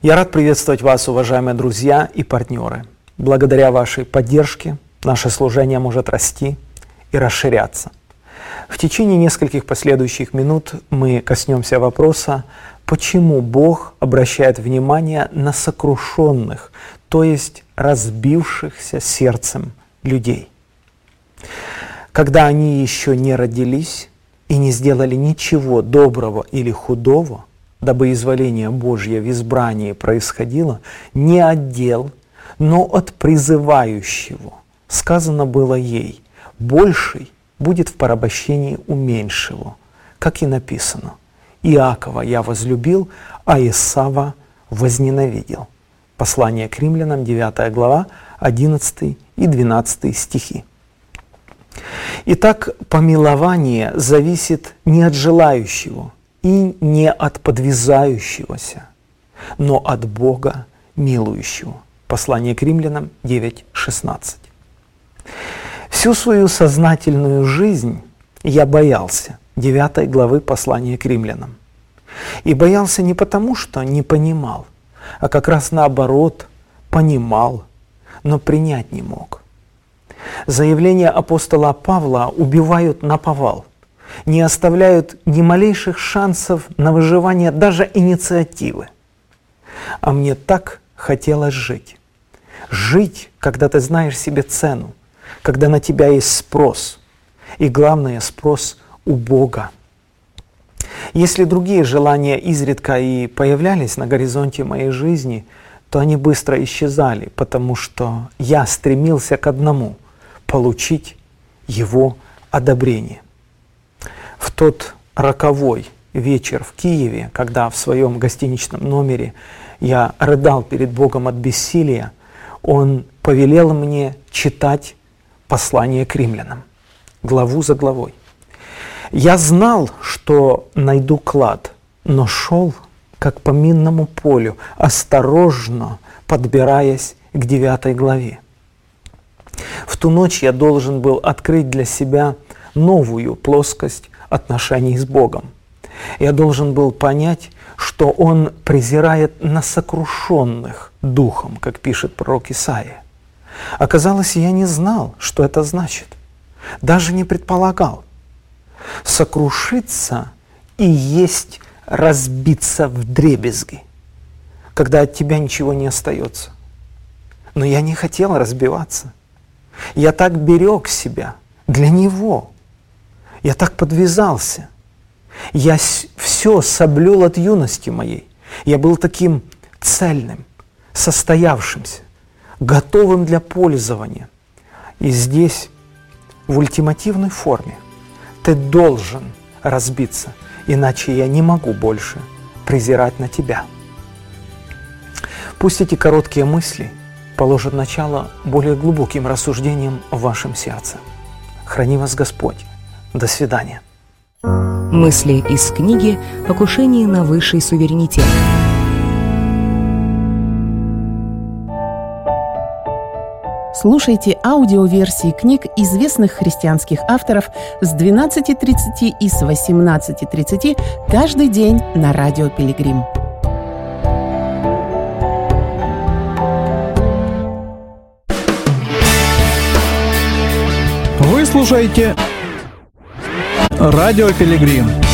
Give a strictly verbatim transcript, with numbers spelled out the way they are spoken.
Я рад приветствовать вас, уважаемые друзья и партнеры. Благодаря вашей поддержке наше служение может расти и расширяться. В течение нескольких последующих минут мы коснемся вопроса, почему Бог обращает внимание на сокрушенных, то есть разбившихся сердцем людей. Когда они еще не родились и не сделали ничего доброго или худого, дабы изволение Божье в избрании происходило не от дел, но от призывающего. Сказано было ей: «Больший будет в порабощении у меньшего», как и написано: «Иакова я возлюбил, а Исава возненавидел». Послание к Римлянам, девятая глава, одиннадцатый и двенадцатый стихи. Итак, помилование зависит не от желающего и не от подвязающегося, но от Бога милующего. Послание к Римлянам девять шестнадцать. Всю свою сознательную жизнь я боялся девятой главы послания к Римлянам. И боялся не потому, что не понимал, а как раз наоборот, понимал, но принять не мог. Заявления апостола Павла убивают наповал, не оставляют ни малейших шансов на выживание даже инициативы. А мне так хотелось жить. Жить, когда ты знаешь себе цену, когда на тебя есть спрос. И главное, спрос у Бога. Если другие желания изредка и появлялись на горизонте моей жизни, то они быстро исчезали, потому что я стремился к одному – получить Его одобрение. В тот роковой вечер в Киеве, когда в своем гостиничном номере я рыдал перед Богом от бессилия, Он повелел мне читать послание к Римлянам, главу за главой. Я знал, что найду клад, но шел как по минному полю, осторожно подбираясь к девятой главе. В ту ночь я должен был открыть для себя новую плоскость отношений с Богом. Я должен был понять, что Он презирает на сокрушенных духом, как пишет пророк Исаия. Оказалось, я не знал, что это значит, даже не предполагал. Сокрушиться и есть разбиться вдребезги, когда от тебя ничего не остается. Но я не хотел разбиваться. Я так берег себя для Него. Я так подвязался. Я все соблюл от юности моей. Я был таким цельным, состоявшимся, готовым для пользования. И здесь, в ультимативной форме, ты должен разбиться, иначе я не могу больше презирать на тебя. Пусть эти короткие мысли положат начало более глубоким рассуждениям в вашем сердце. Храни вас Господь. До свидания. Мысли из книги «Покушение на высший суверенитет». Слушайте аудиоверсии книг известных христианских авторов с двенадцати тридцати и с восемнадцати тридцати каждый день на Радио Пилигрим. Вы слушаете Радио Пилигрим.